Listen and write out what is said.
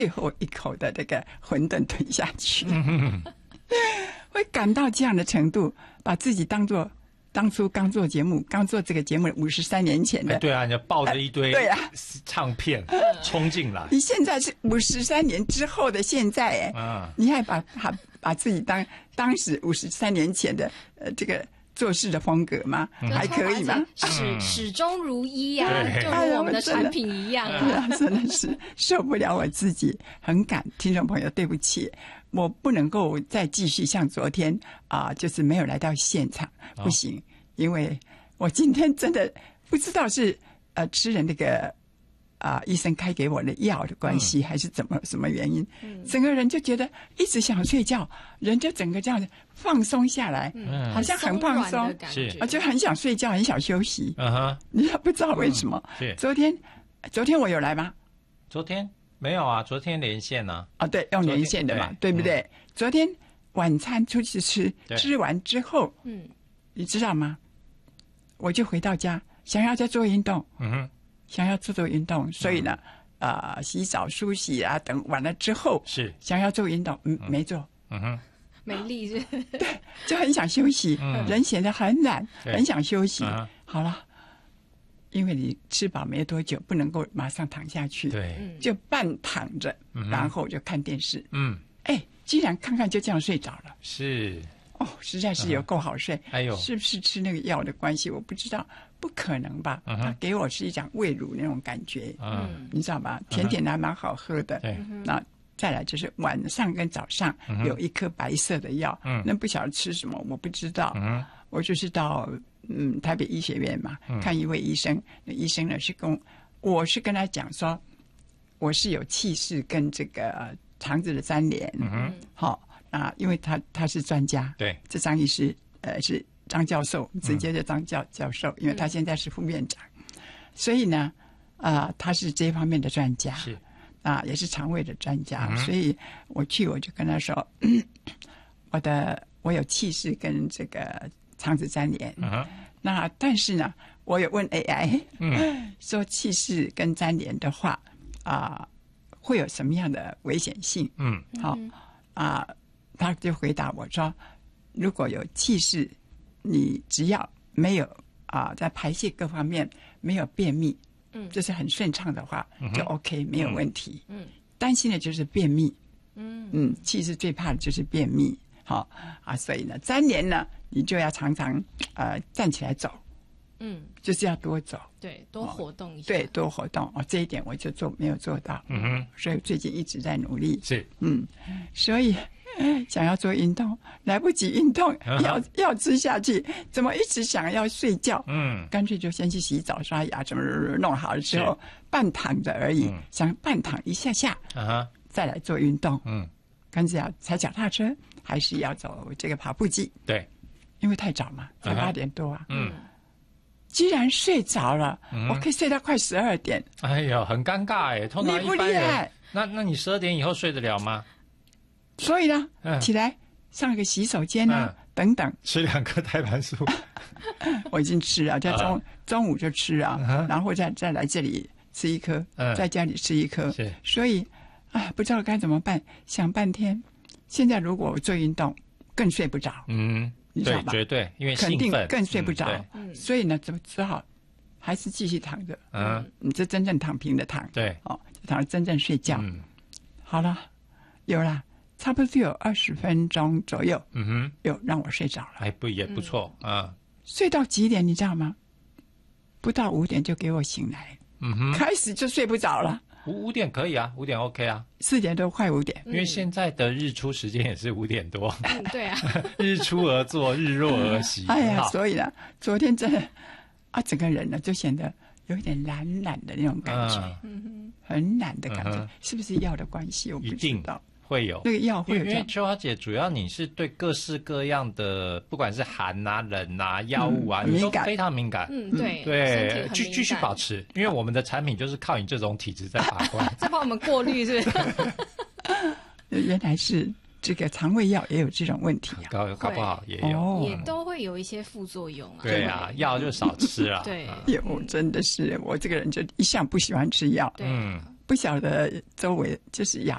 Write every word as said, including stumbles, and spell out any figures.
最后一口的这个馄饨吞下去，会感到这样的程度，把自己当作当初刚做节目，刚做这个节目五十三年前的， 哎对啊，你就抱着一堆对啊唱片冲进来。 你现在是五十三年之后的现在，哎， 啊， 你还把把把自己当当时五十三年前的呃这个做事的风格吗？还可以吗？ 始始终如一啊， 对就如我们的产品一样对啊。 啊，真的是受不了我自己，很感听众朋友，对不起，我不能够再继续像昨天啊、就是没有来到现场，不行，哦、因为我今天真的不知道是呃吃了那个啊、医生开给我的药的关系，嗯、还是怎么什么原因，嗯、整个人就觉得一直想睡觉，人就整个这样子放松下来，嗯、好像很放松， 是啊，就很想睡觉，很想休息。嗯哼，你也不知道为什么。 嗯、是昨天，昨天我有来吗？ 昨天没有啊，昨天连线呢、 啊。哦，对，用连线的嘛，对, 对不对？嗯、昨天晚餐出去吃，吃完之后，嗯，你知道吗？我就回到家，想要再做运动，嗯哼，想要做做运动，所以呢，啊、嗯呃，洗澡、梳洗啊，等完了之后， 是想要做运动，嗯，嗯没做， 嗯哼。 没力是， 对，就很想休息，嗯、人显得很懒，很想休息。嗯、好了，因为你吃饱没多久，不能够马上躺下去， 对， 就半躺着，嗯、然后就看电视。嗯，哎，居然看看就这样睡着了。 是， 哦，实在是有够好睡。 哎呦， 是不是吃那个药的关系？我不知道，不可能吧？嗯、他给我是一种胃乳那种感觉，嗯，你知道吧？甜点还蛮好喝的。对，那。再来就是晚上跟早上有一颗白色的药，嗯、那不晓得吃什么，我不知道。嗯、我就是到嗯台北医学院嘛，嗯、看一位医生，那医生呢是跟我是跟他讲说，我是有气室跟这个肠子的粘连，嗯好啊，因为他他是专家， 对， 这张医师呃是张教授，直接就张教教授，因为他现在是副院长，所以呢啊、呃、他是这方面的专家。 是。 啊，也是肠胃的专家，嗯、所以我去我就跟他说，嗯、我的我有气室跟这个肠子粘连。嗯、那但是呢，我有问 A I，、嗯、说气室跟粘连的话啊、呃，会有什么样的危险性？嗯，好啊、呃，他就回答我说，如果有气室，你只要没有啊、呃，在排泄各方面没有便秘。嗯，就是很顺畅的话，就 OK，、嗯、没有问题。嗯，担心的就是便秘。嗯嗯，其实最怕的就是便秘。好、哦、啊，所以呢，粘连呢，你就要常常呃站起来走。嗯，就是要多走。 对，多活动一下。 哦、对，多活动哦，这一点我就做没有做到。嗯哼，所以最近一直在努力。 是， 嗯，所以。想要做运动，来不及运动，要要吃下去，怎么一直想要睡觉？嗯，干脆就先去洗澡、刷牙，怎么弄好了之后，半躺着而已，嗯、想半躺一下下，啊、再来做运动。嗯，干脆要踩脚踏车，还是要走这个跑步机？ 对， 因为太早嘛，才八点多啊。嗯，居然睡着了，嗯、我可以睡到快十二点。 哎呦，很尴尬哎，通常你不厉害， 那那你十二点以后睡得了吗？ 所以呢，嗯、起来上个洗手间啊，嗯、等等， 吃两颗胎盘素， 我已经吃了，在中、啊、中午就吃啊，嗯、然后再再来这里吃一颗，嗯、在家里吃一颗， 是， 所以啊，不知道该怎么办，想半天。现在如果我做运动，更睡不着， 嗯， 你知道吧？ 对，绝对，因为肯定更睡不着， 嗯、 所以呢，只只好还是继续躺着，嗯，你这真正躺平的躺， 对， 哦，躺着真正睡觉，嗯，好了，有了。差不多有二十分钟左右，嗯哼，有让我睡着了， 还不也不错啊、嗯。 睡到几点你知道吗？不到五点就给我醒来，嗯哼，开始就睡不着了。 五五点可以啊，五点 OK 啊， 四点多快五点， 因为现在的日出时间也是五点多。 嗯，对啊， 日出而作，日落而息。 哎呀，所以呢，昨天真的啊，整个人呢就显得有一点懒懒的那种感觉，嗯哼，很懒的感觉，嗯、是不是药的关系？我不知道。 会有那个药会有， 因为秋华姐主要你是对各式各样的，不管是寒啊、冷啊、药物啊， 嗯、 你都非常敏感。 嗯，对对，继继续保持，因为我们的产品就是靠你这种体质在把关， 在帮我们过滤，是不是？ 原来是这个肠胃药也有这种问题啊， 搞搞不好也有， 哦、也都会有一些副作用啊。 对啊，药就少吃啊。 对， 有真的是我这个人就一向不喜欢吃药。 嗯。 不晓得周围就是亚